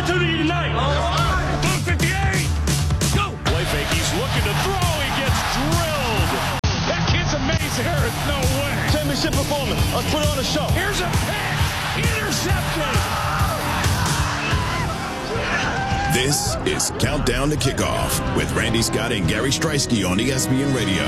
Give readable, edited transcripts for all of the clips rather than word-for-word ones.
opportunity tonight. 158. Go. Play fake. He's looking to throw. He gets drilled. That kid's amazing. There is no way. Championship performance. Let's put on a show. Here's a pick. Intercepted. This is Countdown to Kickoff with Randy Scott and Gary Striewski on ESPN Radio.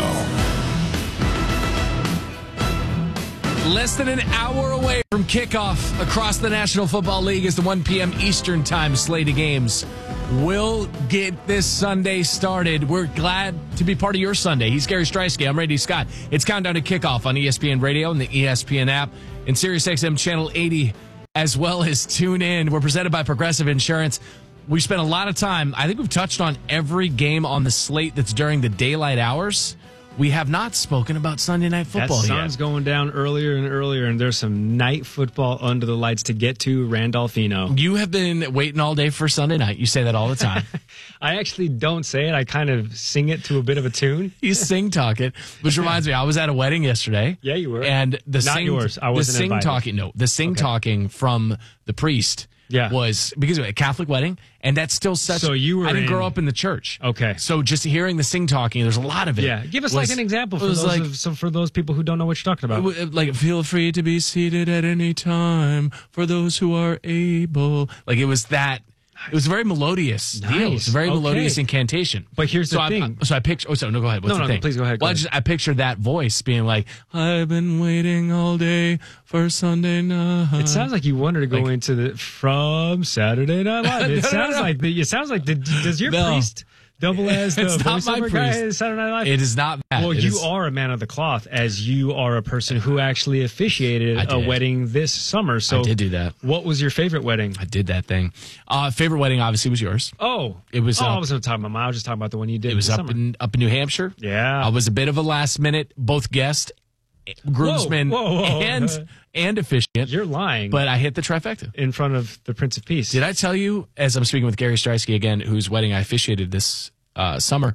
Less than an hour away from kickoff across the National Football League is the 1 p.m. Eastern Time slate of games. We'll get this Sunday started. We're glad to be part of your Sunday. He's Gary Striewski. I'm Randy Scott. It's Countdown to Kickoff on ESPN Radio and the ESPN app and SiriusXM Channel 80, as well as tune in. We're presented by Progressive Insurance. We spent a lot of time. I think we've touched on every game on the slate that's during the daylight hours. We have not spoken about Sunday Night Football yet. That sun's going down earlier and earlier, and there's some night football under the lights to get to. Randolphino. You have been waiting all day for Sunday night. You say that all the time. I actually don't say it. I kind of sing it to a bit of a tune. You talk it, which reminds me, I was at a wedding yesterday. Yeah, you were. And Not yours. I wasn't invited. Talking from the priest. Yeah. Was because of a Catholic wedding, and that's still such. So you were. I didn't grow up in the church. Okay. So just hearing the talking, there's a lot of it. Yeah. Give us like an example for those people who don't know what you're talking about. Like, feel free to be seated at any time for those who are able. Like, it was that. It was a very melodious deal. It was a very melodious incantation. But here's the thing. So I picture. Oh, sorry. No, go ahead. What's the thing? No, please go ahead. I picture that voice being like, "I've been waiting all day for Sunday night." It sounds like you wanted to go into the from Saturday Night Live. It sounds like does your priest double as the voiceover guy at Saturday Night Live? It is not that. Well, you are a man of the cloth, as you are a person who actually officiated a wedding this summer. So I did do that. What was your favorite wedding? I did that thing. Favorite wedding obviously was yours. Oh, it was. I wasn't talking about mine. I was just talking about the one you did. It was up in New Hampshire. Yeah, I was a bit of a last minute, both guest, groomsman, and officiant. You're lying. But I hit the trifecta in front of the Prince of Peace. Did I tell you, as I'm speaking with Gary Striewski again, whose wedding I officiated this summer,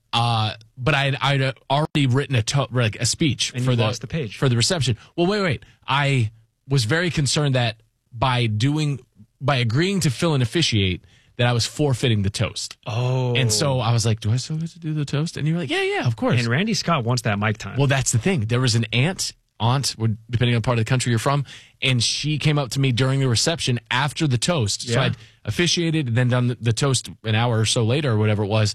but I'd already written a speech and for lost the page for the reception. Well, wait. I was very concerned that by agreeing to fill and officiate, that I was forfeiting the toast. Oh. And so I was like, do I still get to do the toast? And you were like, yeah, of course. And Randy Scott wants that mic time. Well, that's the thing. There was an aunt, depending on the part of the country you're from, and she came up to me during the reception after the toast. Yeah. So I'd officiated and then done the toast an hour or so later or whatever it was.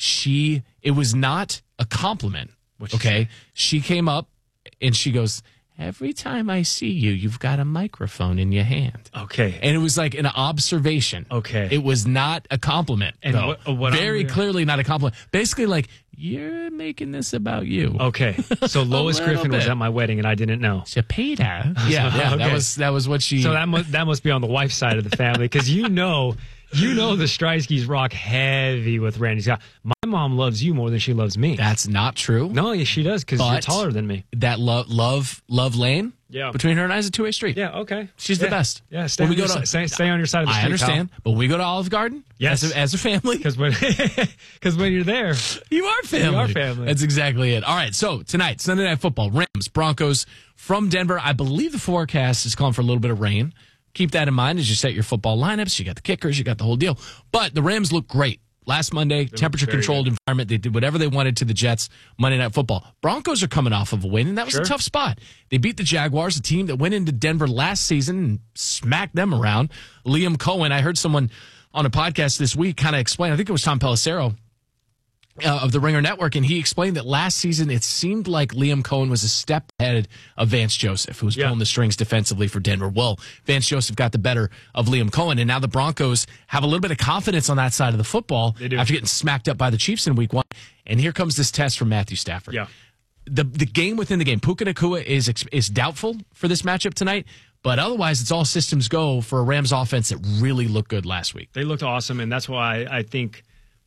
It was not a compliment. Okay. She came up and she goes, "Every time I see you, you've got a microphone in your hand." Okay. And it was like an observation. Okay. It was not a compliment. And what very clearly not a compliment. Basically, like, you're making this about you. Okay. So Lois Griffin was at my wedding and I didn't know. Peter. Yeah. Okay. That was what she. So that must be on the wife's side of the family, because you know the Striewskis rock heavy with Randy Scott. My mom loves you more than she loves me. That's not true. No, yes, she does, because you're taller than me. That love lane between her and I is a two-way street. Yeah, okay. She's the best. Yeah, stay on your side of the street. I understand, but when we go to Olive Garden, yes, as a family. Because when you're there, you are family. You are family. That's exactly it. All right, so tonight, Sunday Night Football, Rams, Broncos from Denver. I believe the forecast is calling for a little bit of rain. Keep that in mind as you set your football lineups. You got the kickers, you got the whole deal. But the Rams look great. Last Monday, temperature-controlled environment. They did whatever they wanted to the Jets Monday Night Football. Broncos are coming off of a win, and that was a tough spot. They beat the Jaguars, a team that went into Denver last season and smacked them around. Liam Cohen, I heard someone on a podcast this week kind of explain, I think it was Tom Pelissero of the Ringer Network, and he explained that last season it seemed like Liam Cohen was a step ahead of Vance Joseph, who was pulling the strings defensively for Denver. Well, Vance Joseph got the better of Liam Cohen, and now the Broncos have a little bit of confidence on that side of the football after getting smacked up by the Chiefs in week 1. And here comes this test from Matthew Stafford. Yeah. The game within the game. Puka Nacua is doubtful for this matchup tonight, but otherwise it's all systems go for a Rams offense that really looked good last week. They looked awesome, and that's why I think,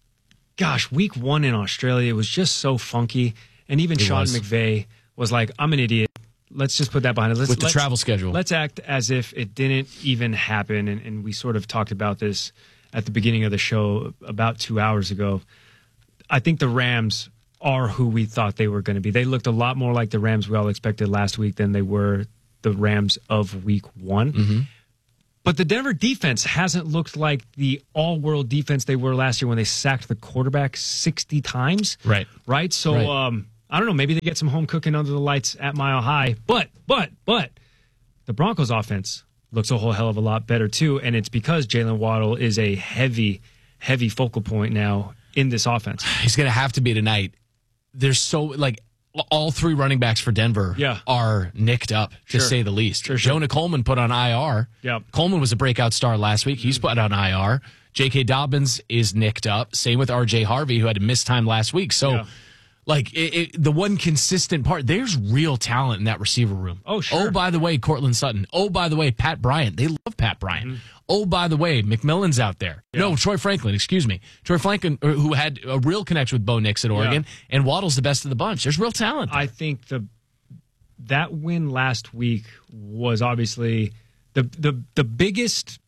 gosh, week 1 in Australia was just so funky. And even Sean McVay was like, I'm an idiot. Let's just put that behind us. With the travel schedule. Let's act as if it didn't even happen. And we sort of talked about this at the beginning of the show about 2 hours ago. I think the Rams are who we thought they were going to be. They looked a lot more like the Rams we all expected last week than they were the Rams of week 1. Mm-hmm. But the Denver defense hasn't looked like the all-world defense they were last year when they sacked the quarterback 60 times. Right? So, I don't know. Maybe they get some home cooking under the lights at Mile High. But the Broncos offense looks a whole hell of a lot better, too. And it's because Jalen Waddle is a heavy focal point now in this offense. He's going to have to be tonight. There's all three running backs for Denver are nicked up, to say the least. Jonah Coleman put on IR. Coleman was a breakout star last week. He's put on IR. J.K. Dobbins is nicked up. Same with R.J. Harvey, who had to miss time last week. So, the one consistent part, there's real talent in that receiver room. Oh, sure. Oh, by the way, Cortland Sutton. Oh, by the way, Pat Bryant. They love Pat Bryant. Oh, by the way, McMillan's out there. No, Troy Franklin, excuse me. Troy Franklin, who had a real connection with Bo Nix at Oregon, and Waddle's the best of the bunch. There's real talent there. I think that win last week was obviously the biggest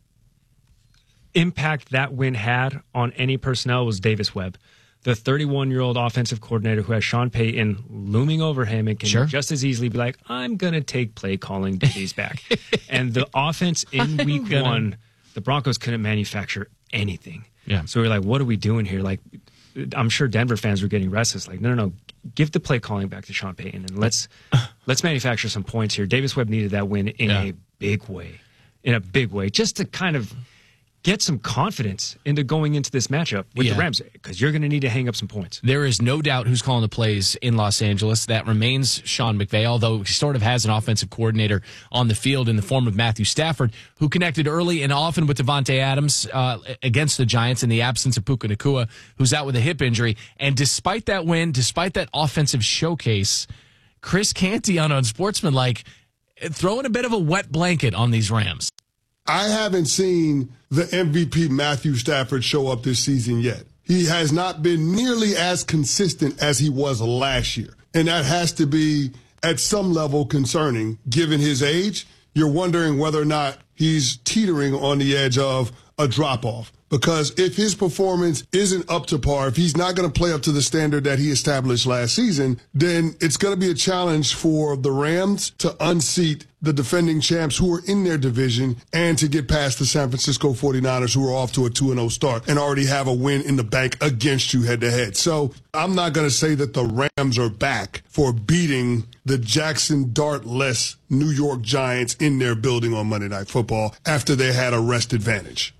impact that win had on any personnel was Davis Webb, the 31-year-old offensive coordinator who has Sean Payton looming over him and can just as easily be like, I'm going to take play calling duties back. And the offense in week one, the Broncos couldn't manufacture anything. Yeah. So we're like, what are we doing here? Like, I'm sure Denver fans were getting restless. Like, no. Give the play calling back to Sean Payton and let's manufacture some points here. Davis Webb needed that win in a big way, just to kind of get some confidence into going into this matchup with the Rams, because you're going to need to hang up some points. There is no doubt who's calling the plays in Los Angeles. That remains Sean McVay, although he sort of has an offensive coordinator on the field in the form of Matthew Stafford, who connected early and often with Devontae Adams against the Giants in the absence of Puka Nacua, who's out with a hip injury. And despite that win, despite that offensive showcase, Chris Canty on Unsportsmanlike throwing a bit of a wet blanket on these Rams. I haven't seen the MVP Matthew Stafford show up this season yet. He has not been nearly as consistent as he was last year. And that has to be, at some level, concerning. Given his age, you're wondering whether or not he's teetering on the edge of a drop-off. Because if his performance isn't up to par, if he's not going to play up to the standard that he established last season, then it's going to be a challenge for the Rams to unseat the defending champs who are in their division and to get past the San Francisco 49ers, who are off to a 2-0 start and already have a win in the bank against you head-to-head. So I'm not going to say that the Rams are back for beating the Jackson Dart-less New York Giants in their building on Monday Night Football after they had a rest advantage.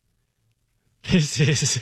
This is,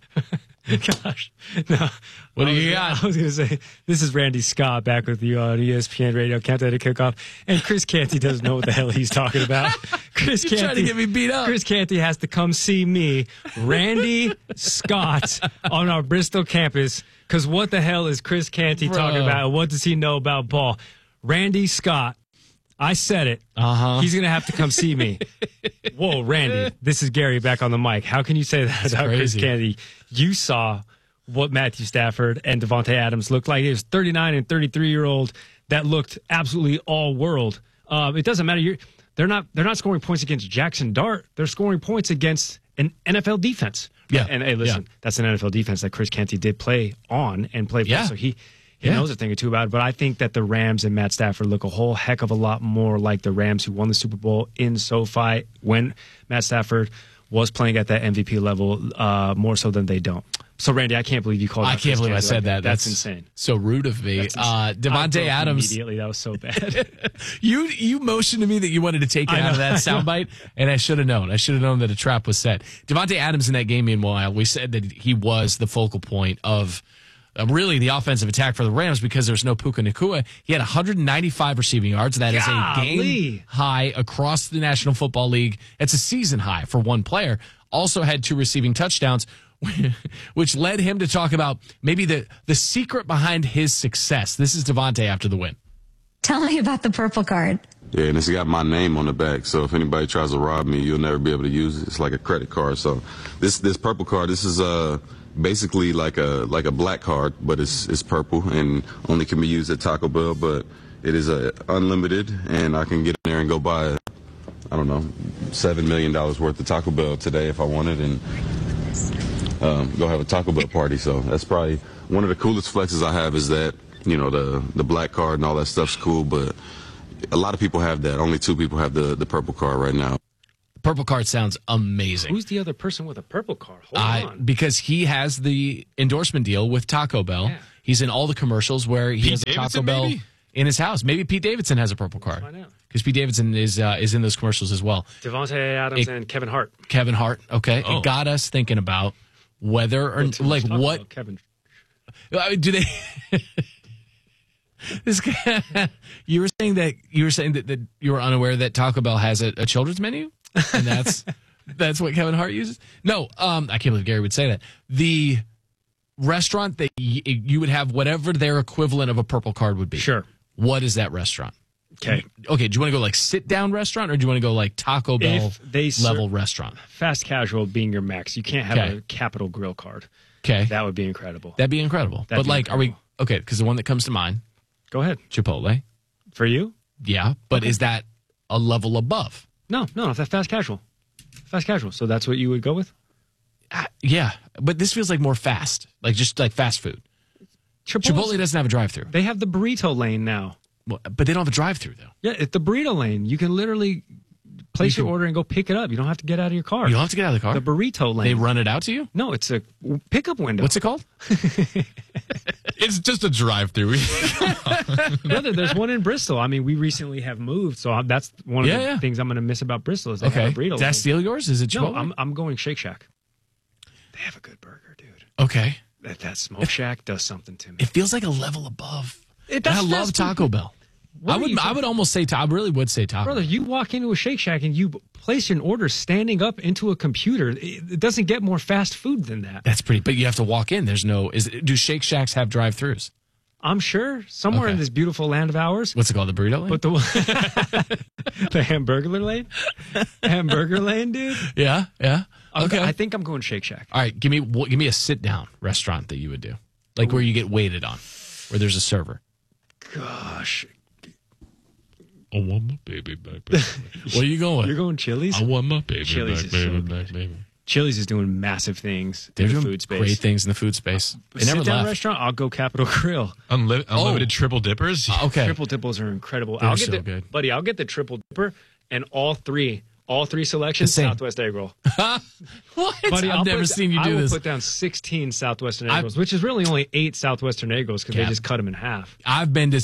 gosh, no. What do you got? I was going to say, this is Randy Scott back with you on ESPN Radio, Countdown to Kickoff. And Chris Canty doesn't know what the hell he's talking about. You're trying to get me beat up. Chris Canty has to come see me, Randy Scott, on our Bristol campus. Because what the hell is Chris Canty talking about? And what does he know about ball? Randy Scott. I said it. He's going to have to come see me. Whoa, Randy, this is Gary back on the mic. How can you say that about Chris Canty? You saw what Matthew Stafford and Devontae Adams looked like. It was 39 and 33-year-old that looked absolutely all-world. It doesn't matter. They're not scoring points against Jackson Dart. They're scoring points against an NFL defense. Yeah. And hey, listen, that's an NFL defense that Chris Canty did play on and play for. So he knows a thing or two about it. But I think that the Rams and Matt Stafford look a whole heck of a lot more like the Rams who won the Super Bowl in SoFi when Matt Stafford was playing at that MVP level, more so than they don't. So, Randy, I can't believe you called. I can't believe I said that. That's insane. So rude of me. Devontae Adams. Immediately, that was so bad. You motioned to me that you wanted to take it out of that soundbite, and I should have known. I should have known that a trap was set. Devontae Adams in that game, meanwhile, we said that he was the focal point of really the offensive attack for the Rams because there's no Puka Nacua. He had 195 receiving yards. That is a game high across the National Football League. It's a season high for one player. Also had 2 receiving touchdowns, which led him to talk about maybe the secret behind his success. This is Devontae after the win. Tell me about the purple card. Yeah, and it's got my name on the back, so if anybody tries to rob me, you'll never be able to use it. It's like a credit card. So this purple card, this is basically like a black card, but it's purple and only can be used at Taco Bell, but it is unlimited, and I can get in there and go buy, I don't know, $7 million worth of Taco Bell today if I wanted, and go have a Taco Bell party. So that's probably one of the coolest flexes I have is that, you know, the black card and all that stuff's cool, but a lot of people have that. Only 2 people have the purple card right now. Purple card sounds amazing. Who's the other person with a purple card? Hold on. Because he has the endorsement deal with Taco Bell. Yeah. He's in all the commercials where he has a Taco Davidson, Bell maybe? in his house. Maybe Pete Davidson has a purple card. find out. Because Pete Davidson is in those commercials as well. Devontae Adams and Kevin Hart. Kevin Hart. Okay. Oh. It got us thinking about whether or like what Kevin. do they this guy, you were saying that you were unaware that Taco Bell has a children's menu, and that's what Kevin Hart uses. No, I can't believe Gary would say that. The restaurant that you would have whatever their equivalent of a purple card would be. Sure. What is that restaurant? Okay. Okay. Do you want to go like sit down restaurant, or do you want to go like Taco Bell If they level restaurant? Fast casual being your max. You can't have Okay. a Capital Grill card. Okay, That would be incredible. that'd be incredible. That'd but be like, are we incredible. okay? Because the one that comes to mind, Go ahead. Chipotle. For you? Yeah, but is that a level above? No, that's fast casual. Fast casual. So that's what you would go with? Yeah, but this feels like more fast, like just like fast food. Chipotle doesn't have a drive-through, They have the burrito lane now. well, but they don't have a drive-through though. Yeah, it's the burrito lane. You can literally place your order and go pick it up. You don't have to get out of your car. You don't have to get out of the car. The burrito lane. They run it out to you. No, it's a pickup window. What's it called? It's just a drive-through. Brother, there's one in Bristol. I mean, we recently have moved, so that's one of the things I'm going to miss about Bristol is they Okay, have a burrito did I lane. steal yours? Is it Chipotle? No, I'm going Shake Shack. They have a good burger, dude. Okay. That Smoke Shack does something to me. It feels like a level above. It And does I love fast Taco food. Bell. What are you I would almost say I really would say Taco Brother, Bell. you walk into a Shake Shack and you place an order standing up into a computer. It doesn't get more fast food than that. That's pretty. But you have to walk in. There's no. Do Shake Shacks have drive-throughs? I'm sure somewhere in Okay. this beautiful land of ours. What's it called? The burrito lane? But the hamburger lane, dude. Yeah. Okay. I think I'm going Shake Shack. All right. Give me a sit-down restaurant that you would do, like where you get waited on, where there's a server. Gosh, I want my baby back, baby. Where are you going? you're going Chili's. I want my baby Chili's back, is so baby, good. back, baby. Chili's is doing massive things They're in the doing food space. great things in the food space. They never Sit-down left. restaurant, I'll go Capital Grill. Unlimited triple dippers. Okay. Triple dippers are incredible. They're I'll get so the, good. buddy. I'll get the triple dipper and all three selections The same. Southwest egg roll. What? Buddy, I've never seen you do I will this. put down 16 Southwestern egg rolls, which is really only 8 Southwestern egg rolls because they Yeah. just cut them in half. I've been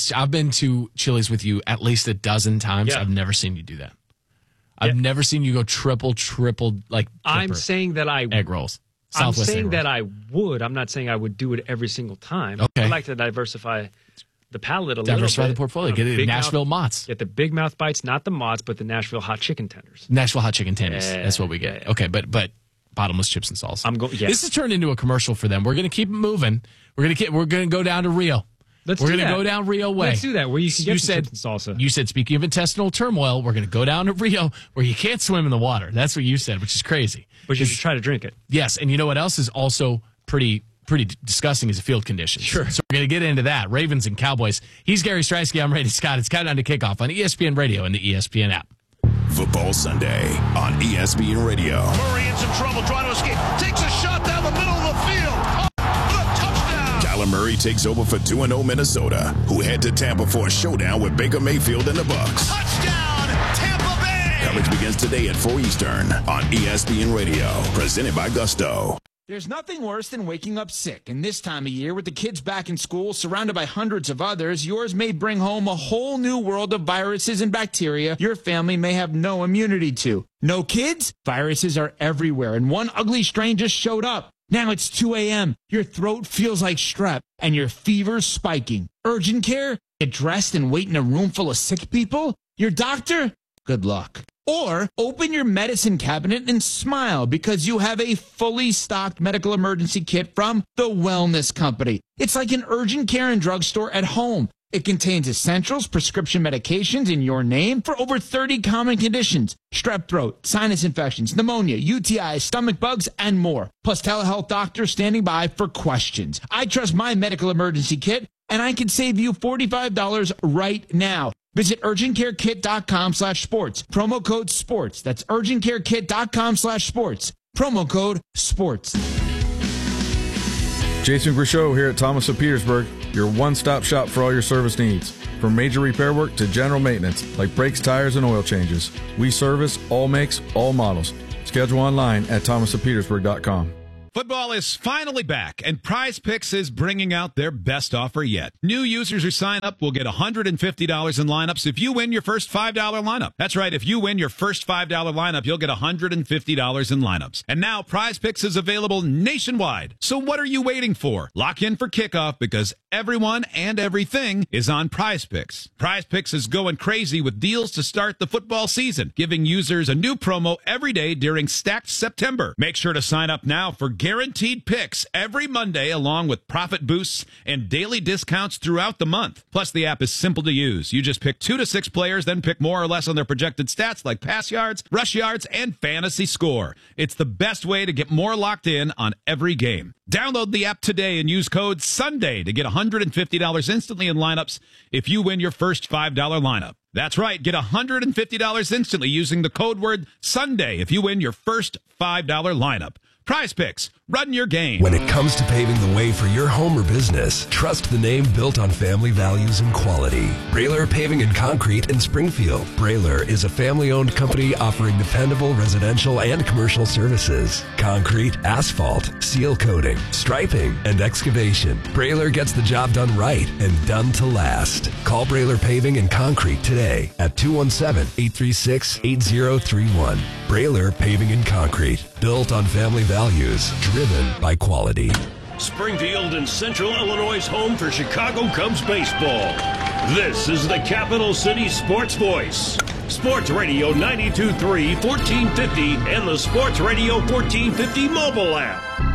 to Chili's with you at least a dozen times. Yeah. I've never seen you do that. I've never seen you go triple like I'm dipper saying that I egg rolls. I'm Southwest egg saying rolls. that I would. I'm not saying I would do it every single time. Okay. I like to diversify the palate a little bit. Diversify the portfolio. Get it Big Nashville mouth, Mott's. Get the big mouth bites, not the Mott's, but the Nashville hot chicken tenders. Nashville hot chicken tenders. Yeah, That's what we get. yeah. Okay, but bottomless chips and salsa. I'm going. Yeah. This has turned into a commercial for them. We're going to keep it moving. We're going to go down to Rio. Let's We're do going to that. go down Rio way. Let's do that. Where you can get You some said chips and salsa. You said, speaking of intestinal turmoil, we're going to go down to Rio where you can't swim in the water. That's what you said, which is crazy. But you should try to drink it. Yes, and you know what else is also pretty disgusting is the field conditions. Sure. So we're going to get into that. Ravens and Cowboys. He's Gary Streisky. I'm Randy Scott. It's Countdown to Kickoff on ESPN Radio and the ESPN app. Football Sunday on ESPN Radio. Murray in some trouble trying to escape. Takes a shot down the middle of the field. Oh, what a touchdown. Kyler Murray takes over for 2-0 Minnesota, who head to Tampa for a showdown with Baker Mayfield and the Bucs. Touchdown, Tampa Bay. Coverage begins today at 4 Eastern on ESPN Radio, presented by Gusto. There's nothing worse than waking up sick, and this time of year, with the kids back in school, surrounded by hundreds of others, yours may bring home a whole new world of viruses and bacteria your family may have no immunity to. No kids? Viruses are everywhere, and one ugly strain just showed up. Now it's 2 a.m., your throat feels like strep, and your fever's spiking. Urgent care? Get dressed and wait in a room full of sick people? Your doctor? Good luck. Or open your medicine cabinet and smile because you have a fully stocked medical emergency kit from The Wellness Company. It's like an urgent care and drugstore at home. It contains essentials, prescription medications in your name for over 30 common conditions. Strep throat, sinus infections, pneumonia, UTIs, stomach bugs, and more. Plus telehealth doctors standing by for questions. I trust my medical emergency kit, and I can save you $45 right now. Visit urgentcarekit.com/sports. Promo code SPORTS. That's urgentcarekit.com/sports. Promo code SPORTS. Jason Grishow here at Thomas of Petersburg, your one-stop shop for all your service needs. From major repair work to general maintenance, like brakes, tires, and oil changes. We service all makes, all models. Schedule online at thomasofpetersburg.com. Football is finally back, and Prize Picks is bringing out their best offer yet. New users who sign up will get $150 in lineups if you win your first $5 lineup. That's right, if you win your first $5 lineup, you'll get $150 in lineups. And now Prize Picks is available nationwide. So what are you waiting for? Lock in for kickoff because everyone and everything is on Prize Picks. Prize Picks is going crazy with deals to start the football season, giving users a new promo every day during Stacked September. Make sure to sign up now for guaranteed picks every Monday, along with profit boosts and daily discounts throughout the month. Plus, the app is simple to use. You just pick 2 to 6 players, then pick more or less on their projected stats like pass yards, rush yards, and fantasy score. It's the best way to get more locked in on every game. Download the app today and use code SUNDAY to get $150 instantly in lineups if you win your first $5 lineup. That's right, get $150 instantly using the code word SUNDAY if you win your first $5 lineup. Prize Picks, run your game. When it comes to paving the way for your home or business, trust the name built on family values and quality. Brailer Paving and Concrete in Springfield. Brailer is a family-owned company offering dependable residential and commercial services. Concrete, asphalt, seal coating, striping, and excavation. Brailer gets the job done right and done to last. Call Brailer Paving and Concrete today at 217-836-8031. Brailer Paving and Concrete. Built on family values, driven by quality. Springfield and Central Illinois' home for Chicago Cubs baseball. This is the Capital City Sports Voice. Sports Radio 92.3, 1450, and the Sports Radio 1450 mobile app.